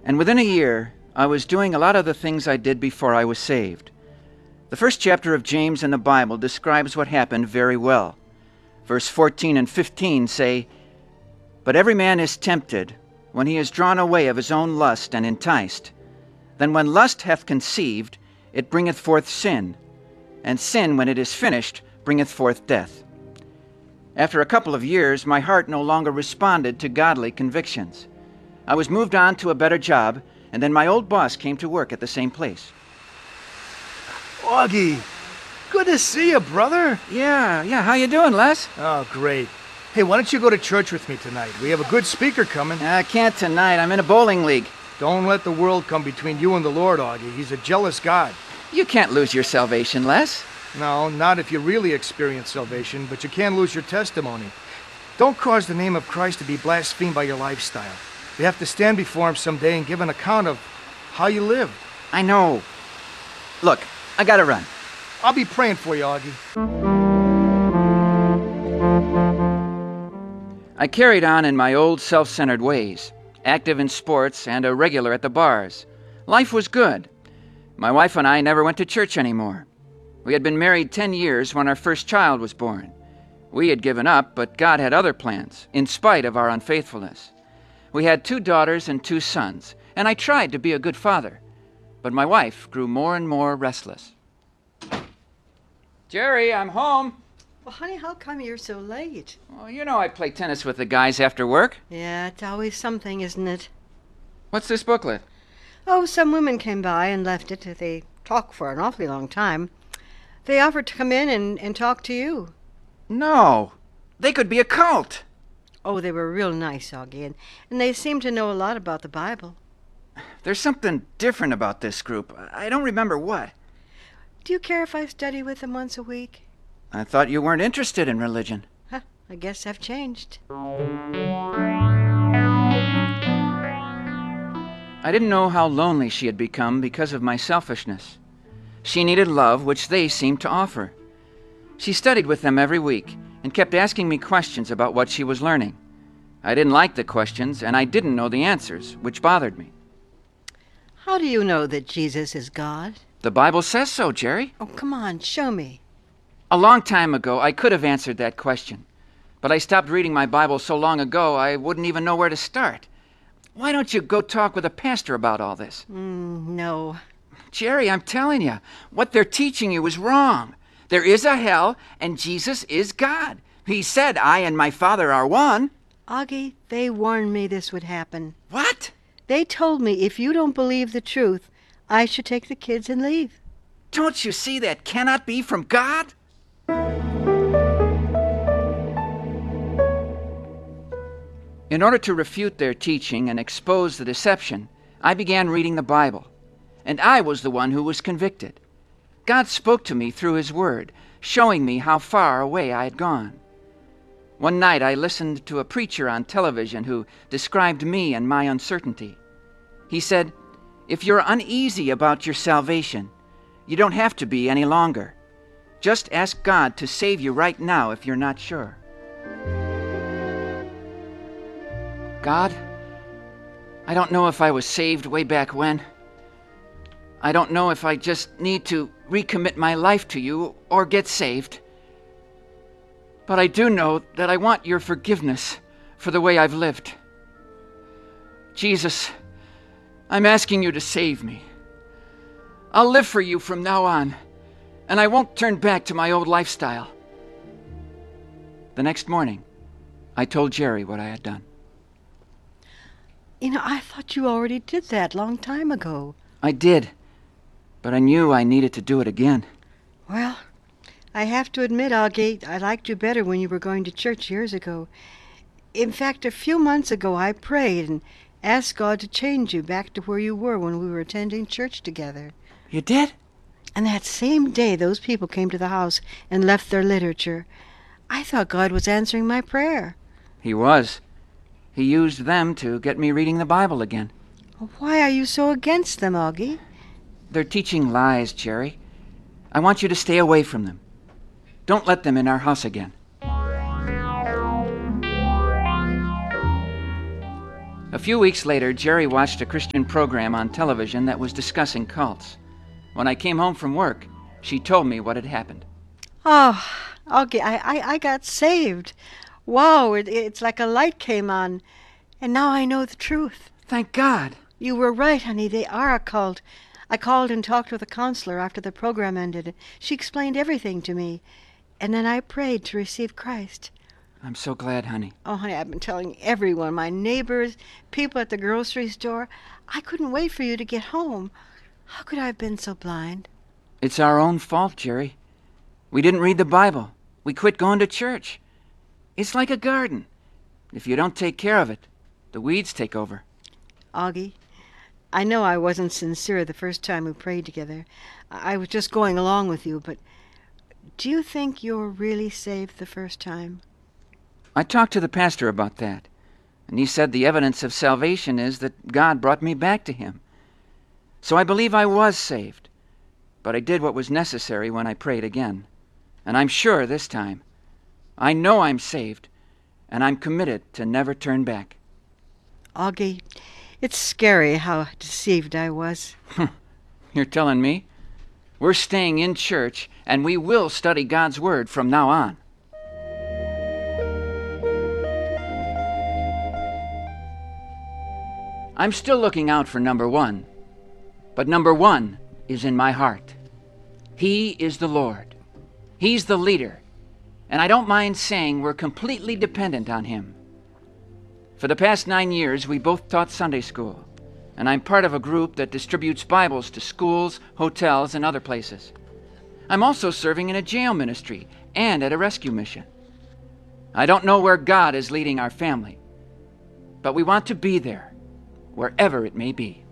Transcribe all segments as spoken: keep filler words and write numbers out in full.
And within a year, I was doing a lot of the things I did before I was saved. The first chapter of James in the Bible describes what happened very well. Verse fourteen and fifteen say, "But every man is tempted, when he is drawn away of his own lust and enticed. Then when lust hath conceived, it bringeth forth sin. And sin, when it is finished, bringeth forth death." After a couple of years, my heart no longer responded to godly convictions. I was moved on to a better job, and then my old boss came to work at the same place. Augie, good to see you, brother. Yeah, yeah, how you doing, Les? Oh, great. Hey, why don't you go to church with me tonight? We have a good speaker coming. I can't tonight. I'm in a bowling league. Don't let the world come between you and the Lord, Augie. He's a jealous God. You can't lose your salvation, Les. No, not if you really experience salvation, but you can lose your testimony. Don't cause the name of Christ to be blasphemed by your lifestyle. You have to stand before him someday and give an account of how you live. I know. Look, I gotta run. I'll be praying for you, Augie. I carried on in my old self-centered ways, active in sports and a regular at the bars. Life was good. My wife and I never went to church anymore. We had been married ten years when our first child was born. We had given up, but God had other plans, in spite of our unfaithfulness. We had two daughters and two sons, and I tried to be a good father. But my wife grew more and more restless. Jerry, I'm home. Well, honey, how come you're so late? Well, you know I play tennis with the guys after work. Yeah, it's always something, isn't it? What's this booklet? Oh, some women came by and left it. They talked for an awfully long time. They offered to come in and, and talk to you. No, they could be a cult. Oh, they were real nice, Augie, and, and they seemed to know a lot about the Bible. There's something different about this group. I don't remember what. Do you care if I study with them once a week? I thought you weren't interested in religion. Huh, I guess I've changed. I didn't know how lonely she had become because of my selfishness. She needed love, which they seemed to offer. She studied with them every week and kept asking me questions about what she was learning. I didn't like the questions, and I didn't know the answers, which bothered me. How do you know that Jesus is God? The Bible says so, Jerry. Oh, come on, show me. A long time ago, I could have answered that question. But I stopped reading my Bible so long ago, I wouldn't even know where to start. Why don't you go talk with a pastor about all this? Mm, no. Jerry, I'm telling you, what they're teaching you is wrong. There is a hell, and Jesus is God. He said, "I and my Father are one." Augie, they warned me this would happen. What? They told me if you don't believe the truth, I should take the kids and leave. Don't you see that cannot be from God? In order to refute their teaching and expose the deception, I began reading the Bible, and I was the one who was convicted. God spoke to me through His Word, showing me how far away I had gone. One night I listened to a preacher on television who described me and my uncertainty. He said, "If you're uneasy about your salvation, you don't have to be any longer. Just ask God to save you right now if you're not sure." God, I don't know if I was saved way back when. I don't know if I just need to recommit my life to you or get saved. But I do know that I want your forgiveness for the way I've lived. Jesus, I'm asking you to save me. I'll live for you from now on, and I won't turn back to my old lifestyle. The next morning, I told Jerry what I had done. You know, I thought you already did that long time ago. I did, but I knew I needed to do it again. Well, I have to admit, Augie, I liked you better when you were going to church years ago. In fact, a few months ago I prayed and asked God to change you back to where you were when we were attending church together. You did? And that same day those people came to the house and left their literature. I thought God was answering my prayer. He was. He used them to get me reading the Bible again. Why are you so against them, Augie? They're teaching lies, Jerry. I want you to stay away from them. Don't let them in our house again. A few weeks later, Jerry watched a Christian program on television that was discussing cults. When I came home from work, she told me what had happened. Oh, okay, I, I, I got saved. Wow, it, it's like a light came on. And now I know the truth. Thank God. You were right, honey. They are a cult. I called and talked with a counselor after the program ended. She explained everything to me. And then I prayed to receive Christ. I'm so glad, honey. Oh, honey, I've been telling everyone, my neighbors, people at the grocery store. I couldn't wait for you to get home. How could I have been so blind? It's our own fault, Jerry. We didn't read the Bible. We quit going to church. It's like a garden. If you don't take care of it, the weeds take over. Augie, I know I wasn't sincere the first time we prayed together. I was just going along with you, but do you think you're really saved the first time? I talked to the pastor about that, and he said the evidence of salvation is that God brought me back to him. So I believe I was saved, but I did what was necessary when I prayed again. And I'm sure this time. I know I'm saved, and I'm committed to never turn back. Augie, it's scary how deceived I was. You're telling me? We're staying in church, and we will study God's Word from now on. I'm still looking out for number one, but number one is in my heart. He is the Lord. He's the leader, and I don't mind saying we're completely dependent on him. For the past nine years, we both taught Sunday school, and I'm part of a group that distributes Bibles to schools, hotels, and other places. I'm also serving in a jail ministry and at a rescue mission. I don't know where God is leading our family, but we want to be there, wherever it may be.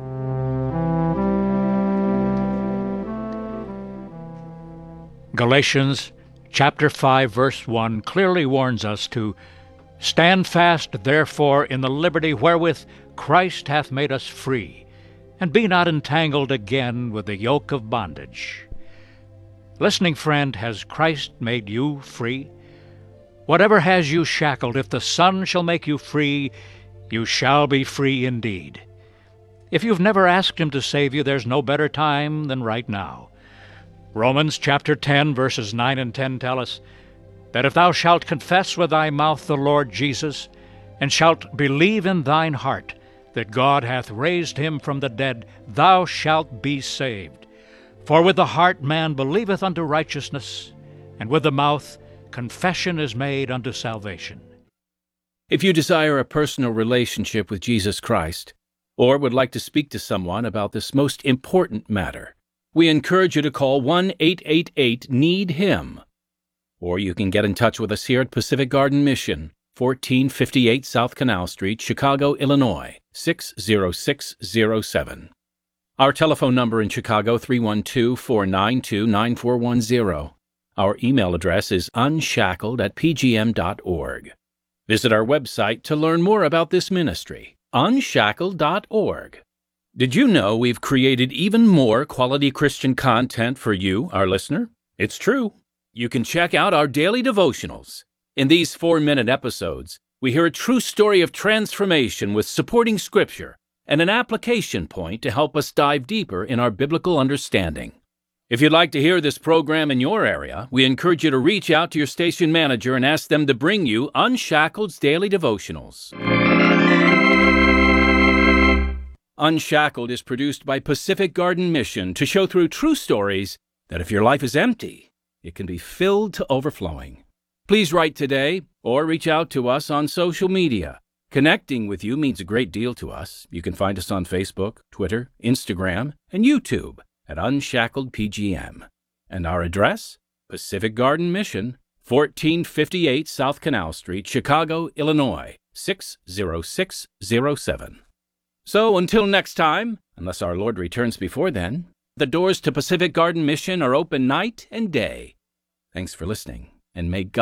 Galatians chapter five, verse one clearly warns us to stand fast, therefore, in the liberty wherewith Christ hath made us free, and be not entangled again with the yoke of bondage. Listening friend, has Christ made you free? Whatever has you shackled, if the Son shall make you free, you shall be free indeed. If you've never asked him to save you, there's no better time than right now. Romans chapter ten, verses nine and ten tell us that if thou shalt confess with thy mouth the Lord Jesus, and shalt believe in thine heart that God hath raised him from the dead, thou shalt be saved. For with the heart man believeth unto righteousness, and with the mouth confession is made unto salvation. If you desire a personal relationship with Jesus Christ, or would like to speak to someone about this most important matter, we encourage you to call one eight eight eight need him. Or you can get in touch with us here at Pacific Garden Mission, fourteen fifty-eight South Canal Street, Chicago, Illinois, six zero six zero seven. Our telephone number in Chicago, three one two, four nine two, nine four one zero. Our email address is unshackled at p g m dot org. Visit our website to learn more about this ministry, unshackled dot org. Did you know we've created even more quality Christian content for you, our listener? It's true. You can check out our daily devotionals. In these four-minute episodes, we hear a true story of transformation with supporting scripture and an application point to help us dive deeper in our biblical understanding. If you'd like to hear this program in your area, we encourage you to reach out to your station manager and ask them to bring you Unshackled's Daily Devotionals. Unshackled is produced by Pacific Garden Mission to show through true stories that if your life is empty, it can be filled to overflowing. Please write today or reach out to us on social media. Connecting with you means a great deal to us. You can find us on Facebook, Twitter, Instagram, and YouTube at Unshackled P G M. And our address? Pacific Garden Mission, fourteen fifty-eight South Canal Street, Chicago, Illinois, six zero six zero seven. So until next time, unless our Lord returns before then, the doors to Pacific Garden Mission are open night and day. Thanks for listening, and may God